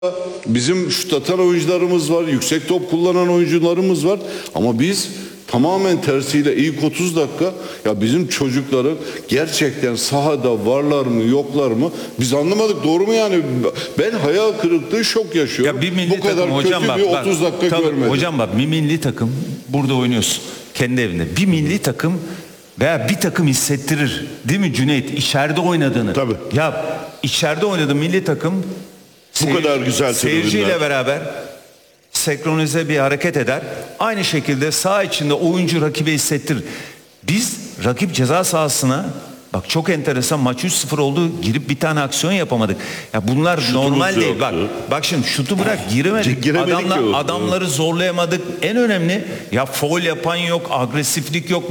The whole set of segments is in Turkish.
Bizim şut atan oyuncularımız var, yüksek top kullanan oyuncularımız var. Ama biz tamamen tersiyle ilk 30 dakika ya bizim çocukları gerçekten sahada varlar mı yoklar mı biz anlamadık, doğru mu yani? Ben hayal kırıklığı, şok yaşıyorum. Ya bir milli bu kadar takım, kötü hocam, bir bak, 30 dakika tabii, görmedim. hocam bak, bir milli takım burada oynuyorsun kendi evinde. Bir milli takım veya bir takım hissettirir değil mi Cüneyt? İçeride oynadığını. Tabii. Ya içeride oynadığı milli takım Bu kadar güzel seyirciyle tribünler. beraber senkronize bir hareket eder. Aynı şekilde saha içinde oyuncu rakibe hissettirir. Biz rakip ceza sahasına, bak çok enteresan, maç 3-0 oldu, girip bir tane aksiyon yapamadık. Ya bunlar Şutumuz normal değil. yoktu. Bak şimdi şutu bırak, giremedik. Giremedik ki o. Adamları zorlayamadık. En önemli ya faul yapan yok, agresiflik yok.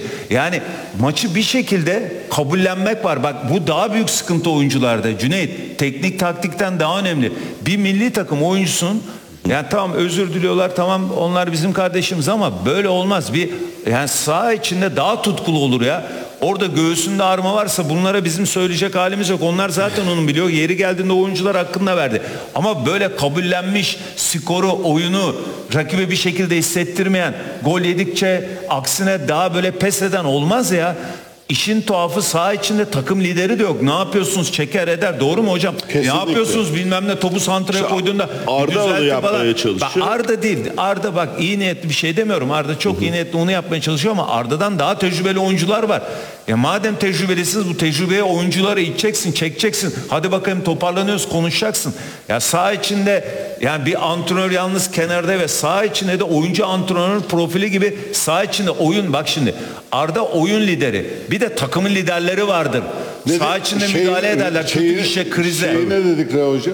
Maçı bir şekilde kabullenmek var. Bak bu daha büyük sıkıntı oyuncularda. Cüneyt, teknik taktikten daha önemli. Bir milli takım oyuncusun. Yani tamam, özür diliyorlar, tamam onlar bizim kardeşimiz, ama böyle olmaz. Yani saha içinde daha tutkulu olur ya. Orada göğsünde ağrıma varsa bunlara bizim söyleyecek halimiz yok. Onlar zaten onu biliyor. Yeri geldiğinde oyuncular hakkında verdi. Ama böyle kabullenmiş, skoru, oyunu rakibe bir şekilde hissettirmeyen, gol yedikçe aksine daha böyle pes eden olmaz ya. İşin tuhafı, saha içinde takım lideri de yok. Ne yapıyorsunuz? Çeker eder. Doğru mu hocam? Kesinlikle. Ne yapıyorsunuz? Bilmem ne, topu santraya koyduğunda Arda onu yapmaya çalışıyor. Arda değil. Arda bak iyi niyetli bir şey demiyorum. Arda çok iyi niyetli onu yapmaya çalışıyor ama Arda'dan daha tecrübeli oyuncular var. Ya madem tecrübelisiniz, bu tecrübeye oyuncuları iteceksin, çekeceksin. Hadi bakayım, toparlanıyoruz, konuşacaksın. Ya saha içinde yani bir antrenör yalnız kenarda ve saha içinde de oyuncu antrenörün profili gibi saha içinde oyun, bak şimdi Arda oyun lideri. Bir de takımın liderleri vardır. Saha içinde müdahale ederler. Kötü bir şey, krize. Ne dedik Reha Hocam?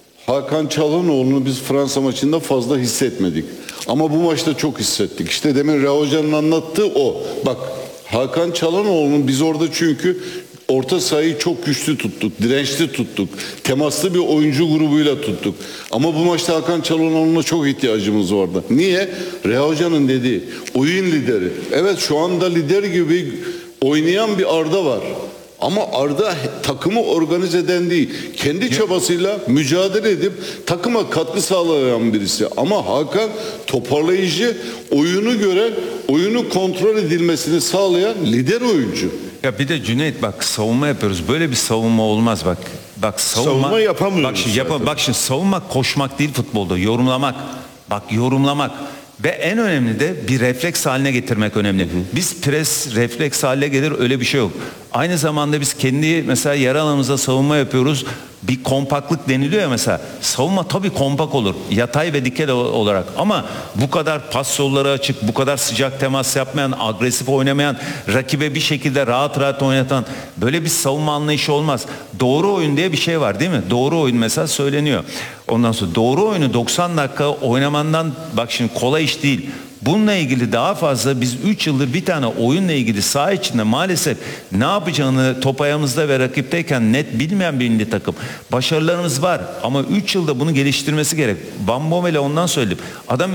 Hakan Çalhanoğlu'nu biz Fransa maçında fazla hissetmedik. Ama bu maçta çok hissettik. İşte demin Reha Hoca'nın anlattığı o. Bak Hakan Çalhanoğlu'nu biz orada çünkü orta sahayı çok güçlü tuttuk, dirençli tuttuk. Temaslı bir oyuncu grubuyla tuttuk. Ama bu maçta Hakan Çalhanoğlu'na çok ihtiyacımız vardı. Niye? Reha Hoca'nın dediği oyun lideri. Evet, şu anda lider gibi oynayan bir Arda var. Ama Arda takımı organize eden değil, kendi çabasıyla mücadele edip takıma katkı sağlayan birisi. Ama Hakan toparlayıcı, oyunu gören, oyunu kontrol edilmesini sağlayan lider oyuncu. Ya bir de Cüneyt bak, savunma yapıyoruz. Böyle bir savunma olmaz bak. Bak Savunma yapamıyoruz Bak şimdi savunmak koşmak değil futbolda, yorumlamak. Bak yorumlamak. Ve en önemli de bir refleks haline getirmek önemli. Biz pres refleks haline gelir, öyle bir şey yok. Aynı zamanda biz kendi mesela yarı alanımızda savunma yapıyoruz. Bir kompaktlık deniliyor ya mesela. Savunma tabii kompak olur. Yatay ve dikey olarak. Ama bu kadar pas yolları açık, bu kadar sıcak temas yapmayan, agresif oynamayan, rakibe bir şekilde rahat rahat oynatan böyle bir savunma anlayışı olmaz. Doğru oyun diye bir şey var değil mi? Doğru oyun mesela söyleniyor. Ondan sonra doğru oyunu 90 dakika oynamandan, bak şimdi kolay iş değil. Bununla ilgili daha fazla biz 3 yıldır bir tane oyunla ilgili saha içinde maalesef ne yapacağını top ayağımızda ve rakipteyken net bilmeyen bir milli takım. Başarılarımız var ama 3 yılda bunu geliştirmesi gerek. Van Bommel'e ondan söyledim. Adam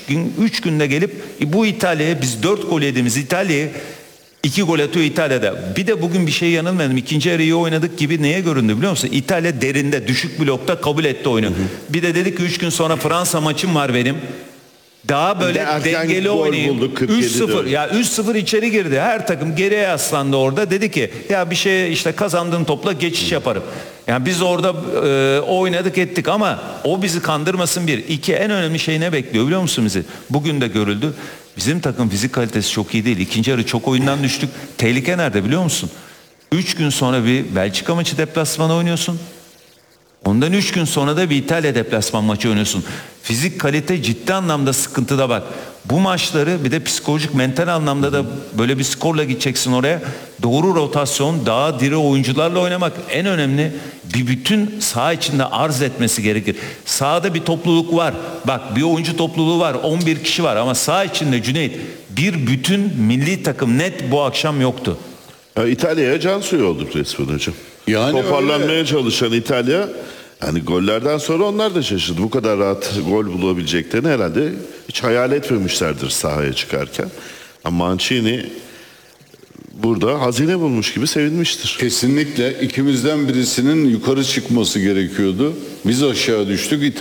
3 günde gelip bu İtalya'ya, biz 4 gol yediğimiz İtalya'ya 2 gol atıyor İtalya'da. Bir de bugün bir şey yanılmadım. İkinci yarı iyi oynadık gibi neye göründü biliyor musun? İtalya derinde, düşük blokta kabul etti oyunu. Bir de dedik ki 3 gün sonra Fransa maçım var benim. Daha böyle dengeli oynayayım. 3-0 ya 3-0 içeri girdi. Her takım geriye yaslandı orada. Dedi ki ya bir şey işte, kazandığın topla geçiş yaparım. Yani biz orada oynadık ettik ama o bizi kandırmasın bir. İki, en önemli şey ne bekliyor biliyor musun bizi? Bugün de görüldü. Bizim takım fizik kalitesi çok iyi değil. İkinci yarı çok oyundan düştük. Tehlike nerede biliyor musun? 3 gün sonra bir Belçika maçı deplasmanı oynuyorsun. Ondan 3 gün sonra da bir İtalya deplasman maçı oynuyorsun. Fizik kalite ciddi anlamda sıkıntıda bak. Bu maçları bir de psikolojik, mental anlamda da böyle bir skorla gideceksin oraya. Doğru rotasyon, daha diri oyuncularla oynamak en önemli. Bir bütün saha içinde arz etmesi gerekir. Sahada bir topluluk var. Bak bir oyuncu topluluğu var. 11 kişi var ama saha içinde Cüneyt bir bütün milli takım net bu akşam yoktu. İtalya'ya can suyu olduk resmen hocam. Yani toparlanmaya çalışan İtalya, yani gollerden sonra onlar da şaşırdı. Bu kadar rahat gol bulabileceklerini herhalde hiç hayal etmemişlerdir sahaya çıkarken. Ama Mancini burada hazine bulmuş gibi sevinmiştir. Kesinlikle ikimizden birisinin yukarı çıkması gerekiyordu. Biz aşağı düştük.